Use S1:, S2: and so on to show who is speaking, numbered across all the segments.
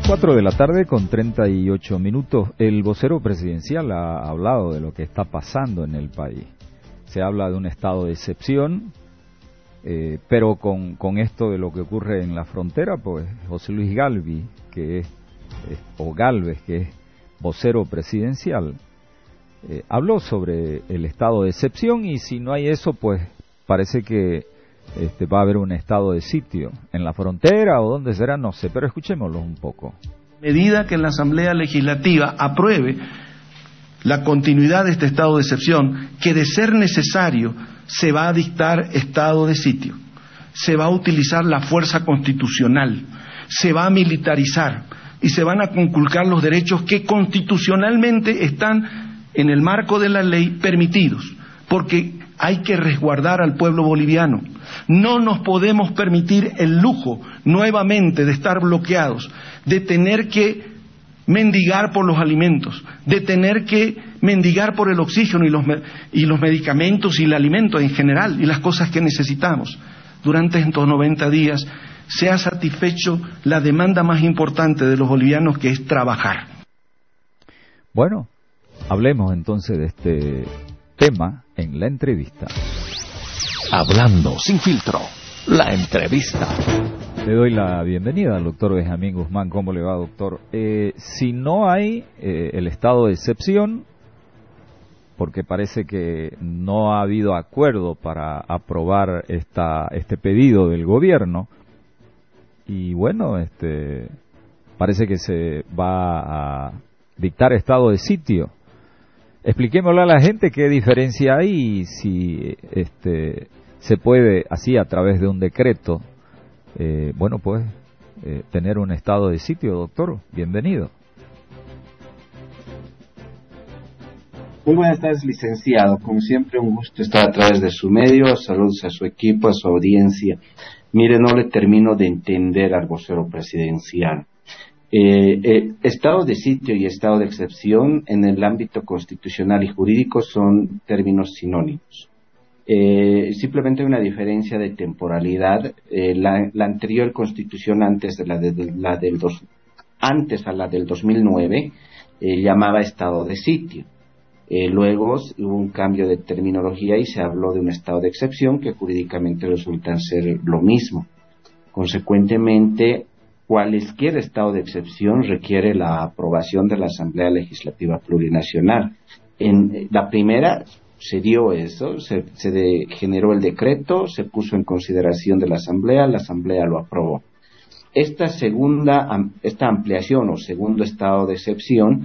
S1: 4 de la tarde con 38 minutos. El vocero presidencial ha hablado de lo que está pasando en el país. Se habla de un estado de excepción, pero con esto de lo que ocurre en la frontera, pues José Luis Galvis, Gálvez, que es vocero presidencial, habló sobre el estado de excepción, y si no hay eso, pues parece que va a haber un estado de sitio en la frontera, o dónde será, no sé, pero escuchémoslo un poco.
S2: Medida que la Asamblea Legislativa apruebe la continuidad de este estado de excepción, que de ser necesario se va a dictar estado de sitio, se va a utilizar la fuerza constitucional, se va a militarizar y se van a conculcar los derechos que constitucionalmente están en el marco de la ley permitidos, porque hay que resguardar al pueblo boliviano. No nos podemos permitir el lujo nuevamente de estar bloqueados, de tener que mendigar por los alimentos, de tener que mendigar por el oxígeno y los medicamentos y el alimento en general y las cosas que necesitamos. Durante estos 90 días se ha satisfecho la demanda más importante de los bolivianos, que es trabajar.
S1: Bueno, hablemos entonces de este tema en la entrevista.
S3: Hablando sin filtro, la entrevista.
S1: Le doy la bienvenida al doctor Benjamín Guzmán. ¿Cómo le va, doctor? Si no hay el estado de excepción, porque parece que no ha habido acuerdo para aprobar este pedido del gobierno, y bueno, parece que se va a dictar estado de sitio. Expliquémosle a la gente qué diferencia hay y si se puede, así a través de un decreto, tener un estado de sitio. Doctor, bienvenido.
S4: Muy buenas tardes, licenciado. Como siempre, un gusto estar a través de su medio. Saludos a su equipo, a su audiencia. Mire, no le termino de entender al vocero presidencial. Estado de sitio y estado de excepción en el ámbito constitucional y jurídico son términos sinónimos. Simplemente hay una diferencia de temporalidad. La anterior constitución, antes a la del 2009, llamaba estado de sitio. Luego hubo un cambio de terminología y se habló de un estado de excepción, que jurídicamente resulta ser lo mismo. Consecuentemente, cualquier estado de excepción requiere la aprobación de la Asamblea Legislativa Plurinacional. En la primera se dio eso, se generó el decreto, se puso en consideración de la Asamblea lo aprobó. Esta ampliación o segundo estado de excepción,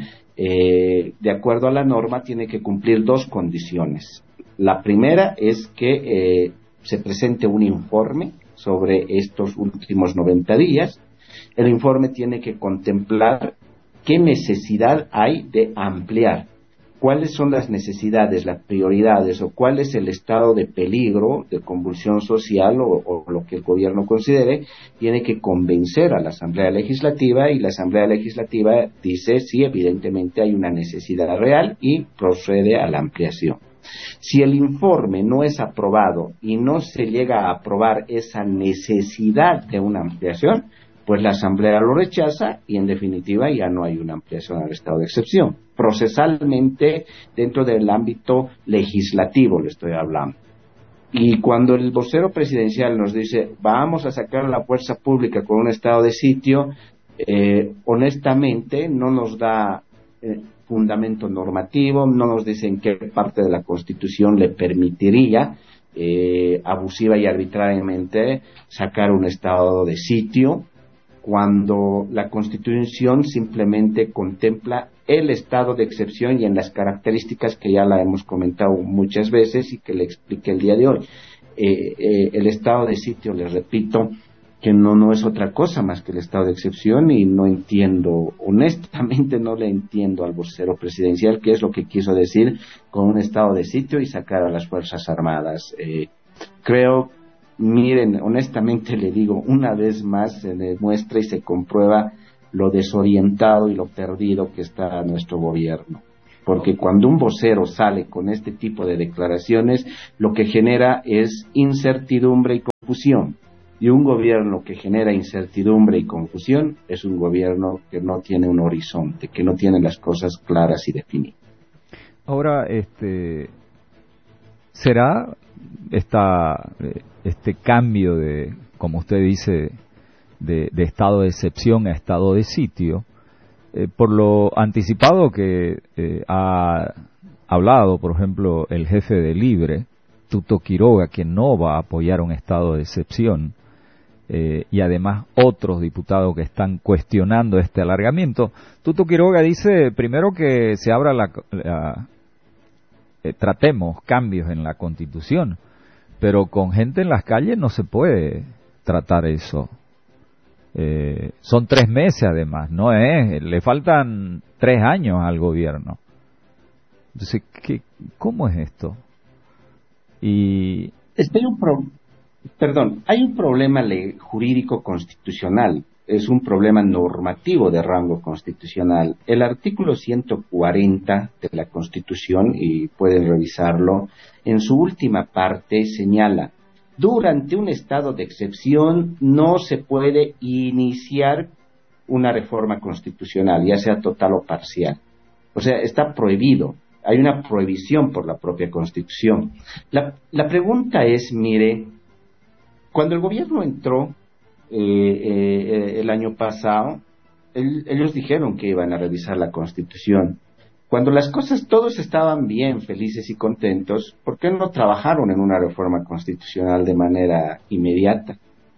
S4: de acuerdo a la norma, tiene que cumplir dos condiciones. La primera es que se presente un informe sobre estos últimos 90 días. El informe tiene que contemplar qué necesidad hay de ampliar, cuáles son las necesidades, las prioridades, o cuál es el estado de peligro, de convulsión social o lo que el gobierno considere. Tiene que convencer a la Asamblea Legislativa, y la Asamblea Legislativa dice sí, evidentemente hay una necesidad real, y procede a la ampliación. Si el informe no es aprobado y no se llega a aprobar esa necesidad de una ampliación, pues la Asamblea lo rechaza y en definitiva ya no hay una ampliación al estado de excepción. Procesalmente, dentro del ámbito legislativo le estoy hablando. Y cuando el vocero presidencial nos dice vamos a sacar a la fuerza pública con un estado de sitio, honestamente no nos da fundamento normativo, no nos dice en qué parte de la Constitución le permitiría abusiva y arbitrariamente sacar un estado de sitio, cuando la Constitución simplemente contempla el estado de excepción y en las características que ya la hemos comentado muchas veces y que le expliqué el día de hoy. El estado de sitio, les repito, que no es otra cosa más que el estado de excepción, y no entiendo, honestamente no le entiendo al vocero presidencial qué es lo que quiso decir con un estado de sitio y sacar a las Fuerzas Armadas. Miren, honestamente le digo, una vez más se demuestra y se comprueba lo desorientado y lo perdido que está nuestro gobierno. Porque cuando un vocero sale con este tipo de declaraciones, lo que genera es incertidumbre y confusión. Y un gobierno que genera incertidumbre y confusión es un gobierno que no tiene un horizonte, que no tiene las cosas claras y definidas.
S1: Ahora, ¿será este cambio de, como usted dice, de estado de excepción a estado de sitio, por lo anticipado que ha hablado, por ejemplo, el jefe de Libre, Tuto Quiroga, que no va a apoyar un estado de excepción, y además otros diputados que están cuestionando este alargamiento? Tuto Quiroga dice primero que se abra tratemos cambios en la Constitución, pero con gente en las calles no se puede tratar eso. Son 3 meses además, le faltan 3 años al gobierno. Entonces, ¿cómo es esto? Y
S4: hay un problema jurídico constitucional, es un problema normativo de rango constitucional. El artículo 140 de la Constitución, y pueden revisarlo, en su última parte señala: durante un estado de excepción no se puede iniciar una reforma constitucional, ya sea total o parcial. O sea, está prohibido. Hay una prohibición por la propia Constitución. La pregunta es, mire, cuando el gobierno entró el año pasado, ellos dijeron que iban a revisar la Constitución. Cuando las cosas, todos estaban bien, felices y contentos, ¿por qué no trabajaron en una reforma constitucional de manera inmediata?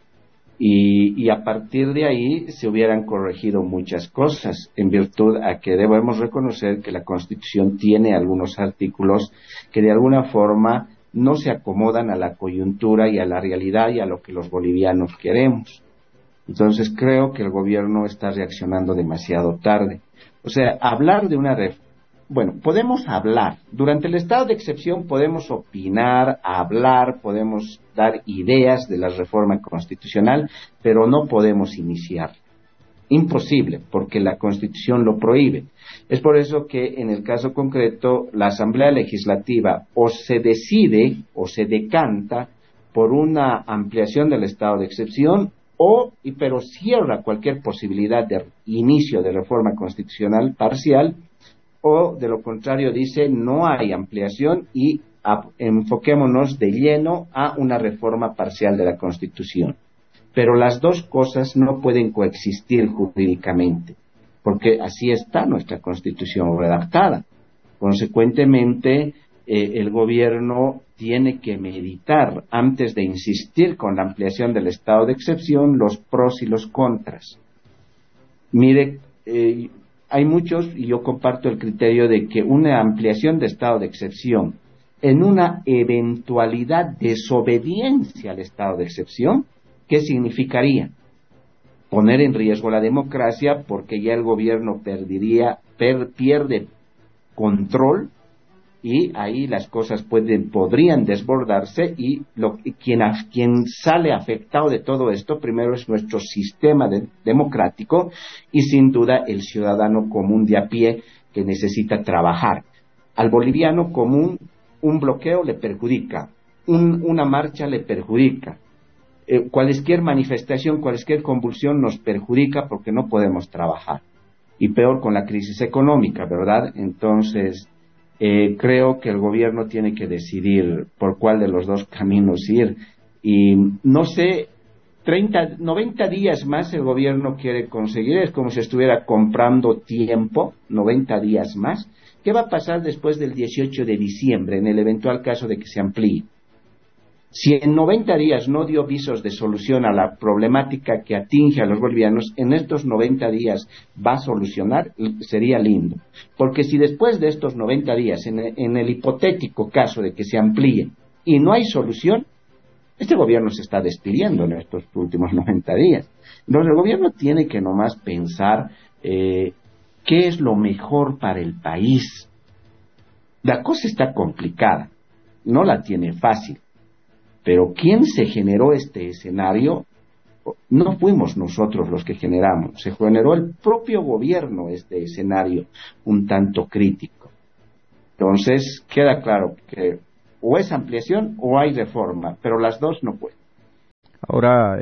S4: Y a partir de ahí se hubieran corregido muchas cosas, en virtud a que debemos reconocer que la Constitución tiene algunos artículos que de alguna forma no se acomodan a la coyuntura y a la realidad y a lo que los bolivianos queremos. Entonces creo que el gobierno está reaccionando demasiado tarde. O sea, hablar de una podemos hablar. Durante el estado de excepción podemos opinar, hablar, podemos dar ideas de la reforma constitucional, pero no podemos iniciar. Imposible, porque la Constitución lo prohíbe. Es por eso que en el caso concreto la Asamblea Legislativa o se decide o se decanta por una ampliación del estado de excepción pero cierra cualquier posibilidad de inicio de reforma constitucional parcial, o de lo contrario dice no hay ampliación y enfoquémonos de lleno a una reforma parcial de la Constitución. Pero las dos cosas no pueden coexistir jurídicamente, porque así está nuestra Constitución redactada. Consecuentemente, el gobierno tiene que meditar, antes de insistir con la ampliación del estado de excepción, los pros y los contras. Mire, hay muchos, y yo comparto el criterio de que una ampliación de estado de excepción en una eventualidad desobediencia al estado de excepción, ¿qué significaría? Poner en riesgo la democracia, porque ya el gobierno pierde control, y ahí las cosas podrían desbordarse, y quien sale afectado de todo esto primero es nuestro sistema democrático, y sin duda el ciudadano común de a pie que necesita trabajar. Al boliviano común un bloqueo le perjudica, una marcha le perjudica, cualquier manifestación, cualquier convulsión nos perjudica porque no podemos trabajar, y peor con la crisis económica, ¿verdad? Entonces creo que el gobierno tiene que decidir por cuál de los dos caminos ir, y no sé, 90 días más el gobierno quiere conseguir, es como si estuviera comprando tiempo, 90 días más. ¿Qué va a pasar después del 18 de diciembre en el eventual caso de que se amplíe? Si en 90 días no dio visos de solución a la problemática que atinge a los bolivianos, en estos 90 días va a solucionar, sería lindo. Porque si después de estos 90 días, en el hipotético caso de que se amplíe y no hay solución, este gobierno se está despidiendo en estos últimos 90 días. Entonces el gobierno tiene que nomás pensar qué es lo mejor para el país. La cosa está complicada, no la tiene fácil. Pero ¿quién se generó este escenario? No fuimos nosotros los que generamos, se generó el propio gobierno este escenario un tanto crítico. Entonces queda claro que o es ampliación o hay reforma, pero las dos no pueden.
S1: Ahora,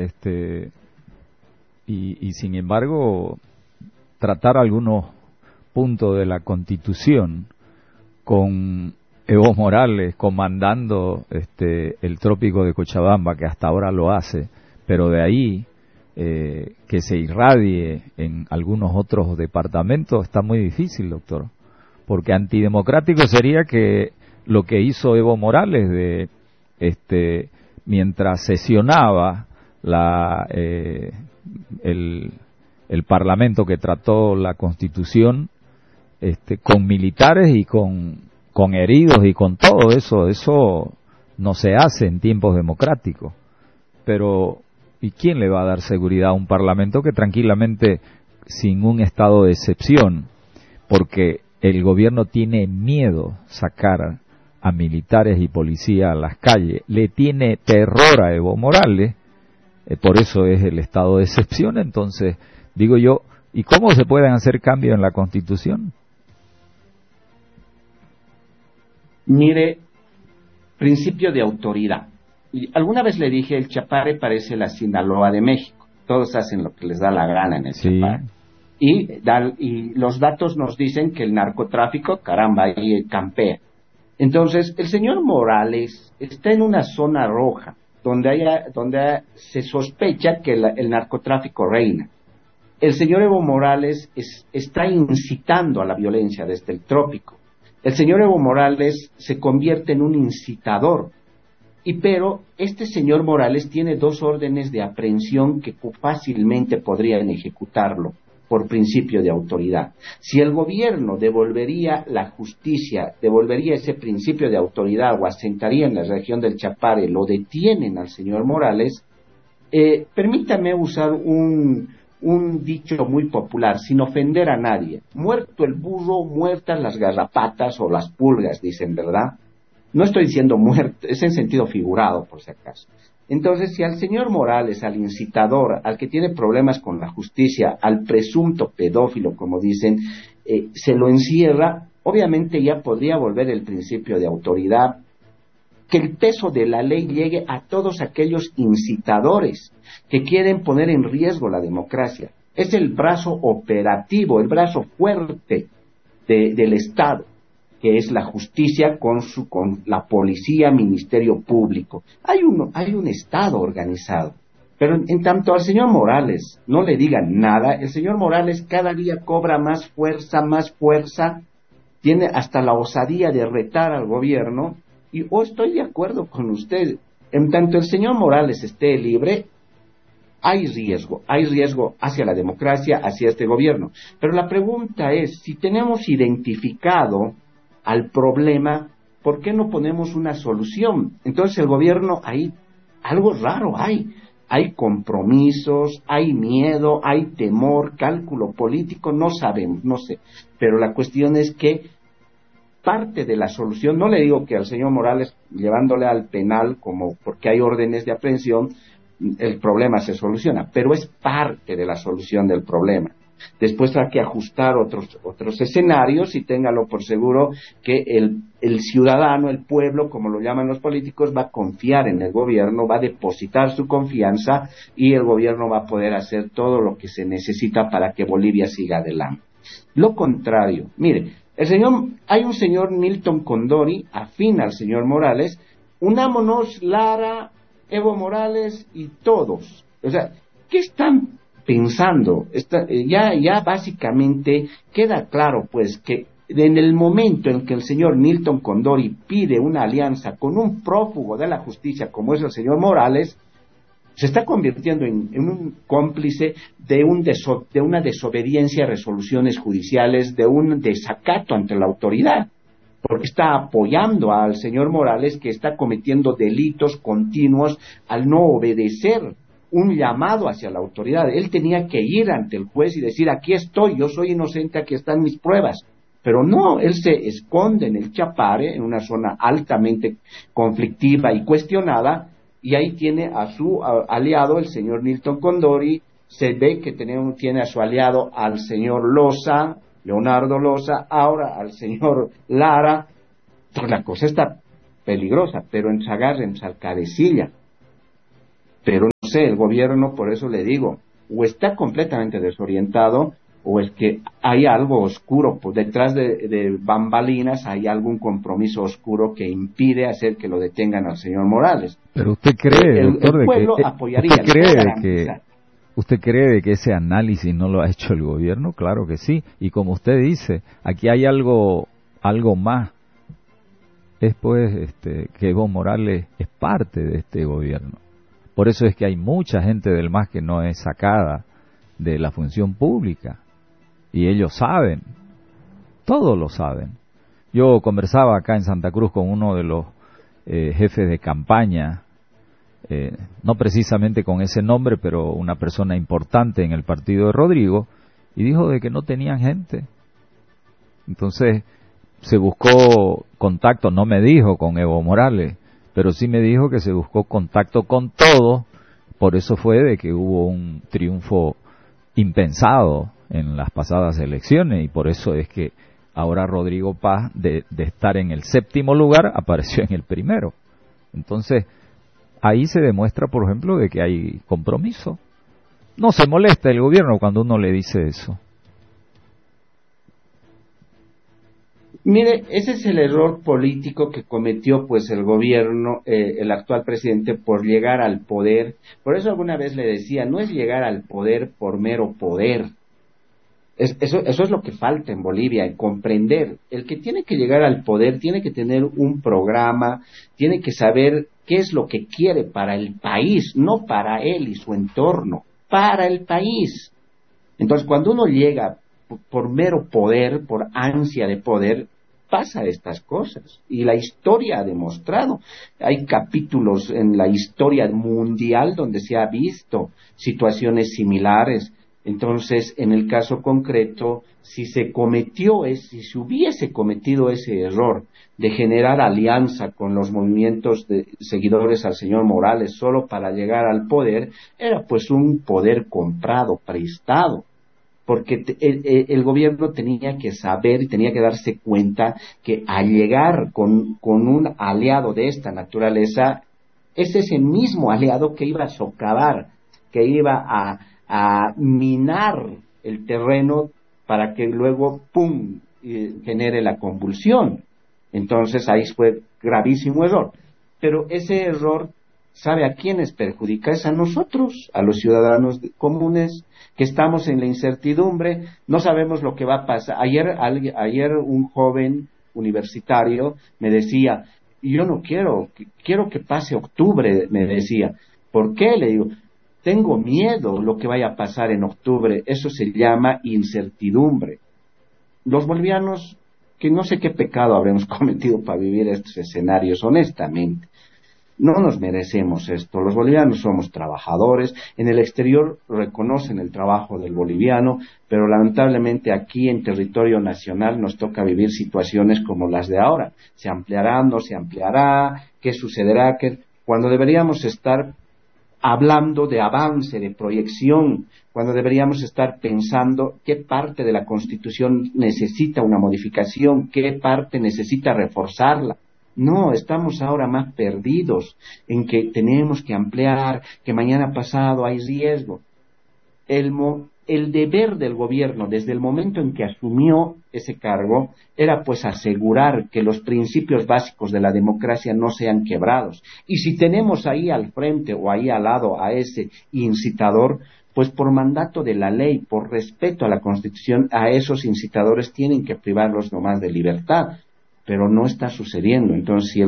S1: y sin embargo, tratar algunos puntos de la Constitución con Evo Morales comandando el trópico de Cochabamba, que hasta ahora lo hace, pero de ahí que se irradie en algunos otros departamentos está muy difícil, doctor, porque antidemocrático sería que lo que hizo Evo Morales de mientras sesionaba el Parlamento que trató la Constitución, con militares y con heridos y con todo eso no se hace en tiempos democráticos. Pero ¿y quién le va a dar seguridad a un Parlamento que tranquilamente, sin un estado de excepción, porque el gobierno tiene miedo sacar a militares y policías a las calles, le tiene terror a Evo Morales, por eso es el estado de excepción? Entonces, digo yo, ¿y cómo se pueden hacer cambios en la Constitución?
S4: Mire, principio de autoridad. Alguna vez le dije, el Chapare parece la Sinaloa de México. Todos hacen lo que les da la gana en el Chapare. Y los datos nos dicen que el narcotráfico, caramba, ahí campea. Entonces, el señor Morales está en una zona roja, donde se sospecha que el narcotráfico reina. El señor Evo Morales está incitando a la violencia desde el trópico. El señor Evo Morales se convierte en un incitador. Pero este señor Morales tiene 2 órdenes de aprehensión que fácilmente podrían ejecutarlo por principio de autoridad. Si el gobierno devolvería la justicia, devolvería ese principio de autoridad o asentaría en la región del Chapare, lo detienen al señor Morales, permítame usar un dicho muy popular, sin ofender a nadie: muerto el burro, muertas las garrapatas o las pulgas, dicen, ¿verdad? No estoy diciendo muerto, es en sentido figurado, por si acaso. Entonces, si al señor Morales, al incitador, al que tiene problemas con la justicia, al presunto pedófilo, como dicen, se lo encierra, obviamente ya podría volver el principio de autoridad, que el peso de la ley llegue a todos aquellos incitadores que quieren poner en riesgo la democracia. Es el brazo operativo, el brazo fuerte del Estado, que es la justicia con la policía, ministerio público. Hay un Estado organizado. Pero en tanto al señor Morales no le digan nada, el señor Morales cada día cobra más fuerza, tiene hasta la osadía de retar al gobierno, y estoy de acuerdo con usted, en tanto el señor Morales esté libre, hay riesgo hacia la democracia, hacia este gobierno. Pero la pregunta es, si tenemos identificado al problema, ¿por qué no ponemos una solución? Entonces el gobierno, ahí algo raro hay compromisos, hay miedo, hay temor, cálculo político, no sabemos, no sé, pero la cuestión es que parte de la solución, no le digo que al señor Morales llevándole al penal como porque hay órdenes de aprehensión el problema se soluciona, pero es parte de la solución del problema. Después hay que ajustar otros escenarios, y téngalo por seguro que el ciudadano, el pueblo, como lo llaman los políticos, va a confiar en el gobierno, va a depositar su confianza, y el gobierno va a poder hacer todo lo que se necesita para que Bolivia siga adelante. Lo contrario, mire, hay un señor Milton Condori, afín al señor Morales, unámonos Lara, Evo Morales y todos. O sea, ¿qué están pensando? Ya básicamente queda claro, pues, que en el momento en que el señor Milton Condori pide una alianza con un prófugo de la justicia como es el señor Morales, se está convirtiendo en un cómplice de una desobediencia a resoluciones judiciales, de un desacato ante la autoridad, porque está apoyando al señor Morales, que está cometiendo delitos continuos al no obedecer un llamado hacia la autoridad. Él tenía que ir ante el juez y decir: aquí estoy, yo soy inocente, aquí están mis pruebas. Pero no, él se esconde en el Chapare, en una zona altamente conflictiva y cuestionada, y ahí tiene a su aliado, el señor Milton Condori. Se ve que tiene a su aliado al señor Loza, Leonardo Loza, ahora al señor Lara. Entonces la cosa está peligrosa, pero en Sagarra, en Salcarecilla. Pero no sé, el gobierno, por eso le digo, o está completamente desorientado, o es que hay algo oscuro, pues detrás de bambalinas hay algún compromiso oscuro que impide hacer que lo detengan al señor Morales.
S1: Pero usted cree, doctor,
S4: el pueblo
S1: de que
S4: apoyaría,
S1: ¿usted cree de que ese análisis no lo ha hecho el gobierno? Claro que sí. Y como usted dice, aquí hay algo más. Es pues que Evo Morales es parte de este gobierno. Por eso es que hay mucha gente del MAS que no es sacada de la función pública. Y ellos saben, todos lo saben. Yo conversaba acá en Santa Cruz con uno de los jefes de campaña, no precisamente con ese nombre, pero una persona importante en el partido de Rodrigo, y dijo de que no tenían gente. Entonces se buscó contacto, no me dijo con Evo Morales, pero sí me dijo que se buscó contacto con todos. Por eso fue de que hubo un triunfo impensado en las pasadas elecciones, y por eso es que ahora Rodrigo Paz, de estar en el 7º lugar, apareció en el 1º. Entonces, ahí se demuestra, por ejemplo, de que hay compromiso. No se molesta el gobierno cuando uno le dice eso.
S4: Mire, ese es el error político que cometió pues el gobierno, el actual presidente, por llegar al poder. Por eso alguna vez le decía, no es llegar al poder por mero poder. Eso es lo que falta en Bolivia, el comprender. El que tiene que llegar al poder tiene que tener un programa, tiene que saber qué es lo que quiere para el país, no para él y su entorno, para el país. Entonces, cuando uno llega por mero poder, por ansia de poder, pasa estas cosas. Y la historia ha demostrado. Hay capítulos en la historia mundial donde se ha visto situaciones similares. Entonces, en el caso concreto, si se hubiese cometido ese error de generar alianza con los movimientos de seguidores al señor Morales solo para llegar al poder, era pues un poder comprado, prestado. Porque el gobierno tenía que saber y tenía que darse cuenta que al llegar con un aliado de esta naturaleza, es ese mismo aliado que iba a socavar, que iba a minar el terreno para que luego, ¡pum!, genere la convulsión. Entonces ahí fue gravísimo error. Pero ese error, ¿sabe a quiénes perjudica? Es a nosotros, a los ciudadanos comunes, que estamos en la incertidumbre, no sabemos lo que va a pasar. Ayer un joven universitario me decía, yo no quiero que pase octubre, me decía. ¿Por qué? Le digo, tengo miedo lo que vaya a pasar en octubre. Eso se llama incertidumbre. Los bolivianos, que no sé qué pecado habremos cometido para vivir estos escenarios, honestamente. No nos merecemos esto. Los bolivianos somos trabajadores. En el exterior reconocen el trabajo del boliviano, pero lamentablemente aquí en territorio nacional nos toca vivir situaciones como las de ahora. ¿Se ampliará? ¿No se ampliará? ¿Qué sucederá? Cuando deberíamos estar hablando de avance, de proyección, cuando deberíamos estar pensando qué parte de la Constitución necesita una modificación, qué parte necesita reforzarla. No, estamos ahora más perdidos en que tenemos que ampliar, que mañana pasado hay riesgo. El deber del gobierno desde el momento en que asumió ese cargo era pues asegurar que los principios básicos de la democracia no sean quebrados. Y si tenemos ahí al frente o ahí al lado a ese incitador, pues por mandato de la ley, por respeto a la Constitución, a esos incitadores tienen que privarlos nomás de libertad. Pero no está sucediendo. Entonces, si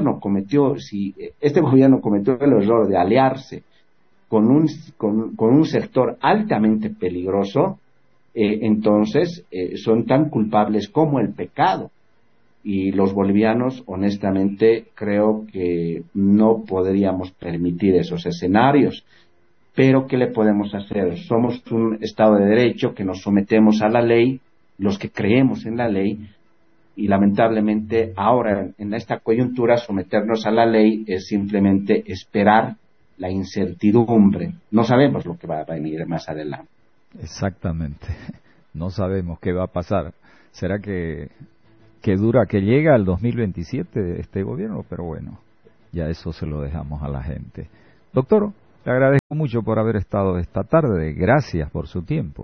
S4: este gobierno cometió el error de aliarse con un sector altamente peligroso, entonces son tan culpables como el pecado. Y los bolivianos, honestamente, creo que no podríamos permitir esos escenarios. Pero, ¿qué le podemos hacer? Somos un Estado de Derecho que nos sometemos a la ley, los que creemos en la ley, y lamentablemente ahora en esta coyuntura someternos a la ley es simplemente esperar la incertidumbre. No sabemos lo que va a venir más adelante.
S1: Exactamente. No sabemos qué va a pasar. ¿Será que llega al 2027 este gobierno? Pero bueno, ya eso se lo dejamos a la gente. Doctor, Le agradezco mucho por haber estado esta tarde. Gracias por su tiempo.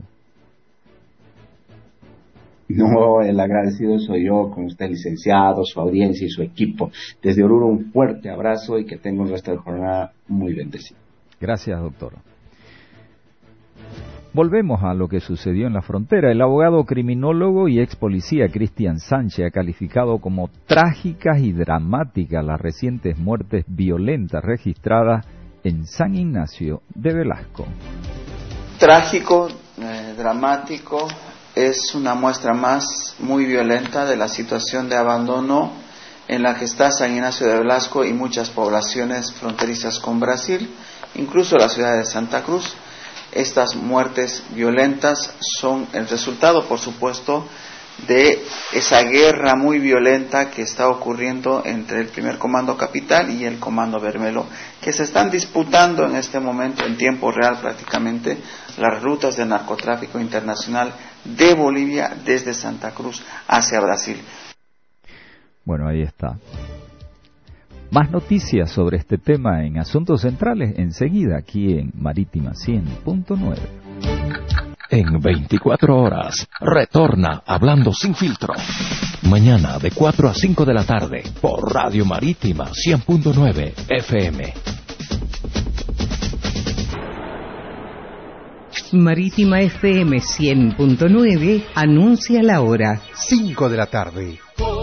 S4: No, el agradecido soy yo con usted, licenciado, su audiencia y su equipo. Desde Oruro un fuerte abrazo y que tenga un resto de jornada muy bendecido.
S1: Gracias, doctor. Volvemos a lo que sucedió en la frontera. El abogado criminólogo y ex policía Cristian Sánchez ha calificado como trágicas y dramáticas las recientes muertes violentas registradas en San Ignacio de Velasco.
S5: Trágico, dramático, es una muestra más muy violenta de la situación de abandono en la que está San Ignacio de Velasco y muchas poblaciones fronterizas con Brasil, incluso la ciudad de Santa Cruz. Estas muertes violentas son el resultado, por supuesto, de esa guerra muy violenta que está ocurriendo entre el primer comando capital y el comando Bermelo, que se están disputando en este momento en tiempo real prácticamente las rutas de narcotráfico internacional de Bolivia desde Santa Cruz hacia Brasil.
S1: Bueno, ahí está. Más noticias sobre este tema en Asuntos Centrales enseguida aquí en Marítima 100.9.
S3: En 24 horas, retorna Hablando Sin Filtro. Mañana de 4 a 5 de la tarde por Radio Marítima 100.9 FM.
S6: Marítima FM 100.9 anuncia la hora.
S7: 5 de la tarde.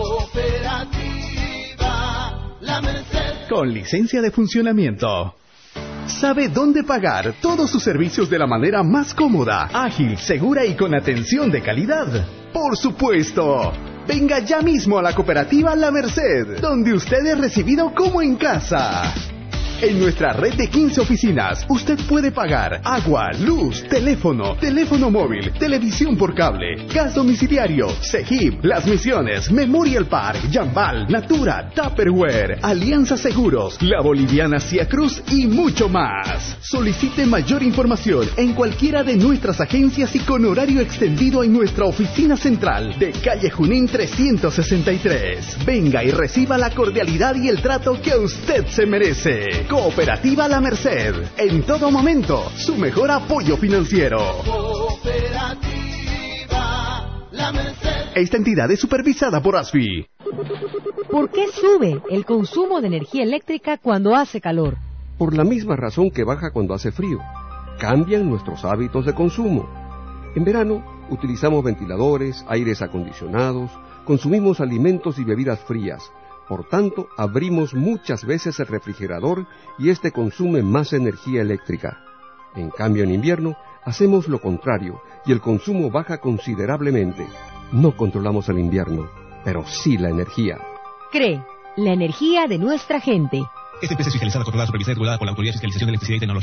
S7: Con licencia de funcionamiento. Sabe dónde pagar todos sus servicios de la manera más cómoda, ágil, segura y con atención de calidad. Por supuesto. Venga ya mismo a la cooperativa La Merced, donde usted es recibido como en casa. En nuestra red de 15 oficinas, usted puede pagar agua, luz, teléfono móvil, televisión por cable, gas domiciliario, Segip, Las Misiones, Memorial Park, Jambal, Natura, Tupperware, Alianza Seguros, La Boliviana Cia Cruz y mucho más. Solicite mayor información en cualquiera de nuestras agencias y con horario extendido en nuestra oficina central de calle Junín 363. Venga y reciba la cordialidad y el trato que usted se merece. Cooperativa La Merced, en todo momento, su mejor apoyo financiero. Cooperativa La Merced. Esta entidad es supervisada por ASFI.
S8: ¿Por qué sube el consumo de energía eléctrica cuando hace calor?
S9: Por la misma razón que baja cuando hace frío. Cambian nuestros hábitos de consumo. En verano, utilizamos ventiladores, aires acondicionados, consumimos alimentos y bebidas frías. Por tanto, abrimos muchas veces el refrigerador y este consume más energía eléctrica. En cambio, en invierno, hacemos lo contrario y el consumo baja considerablemente. No controlamos el invierno, pero sí la energía.
S8: CRE, la energía de nuestra gente.
S10: Esta empresa es fiscalizada, controlada, supervisada y regulada por la Autoridad de Fiscalización de Electricidad y Tecnología.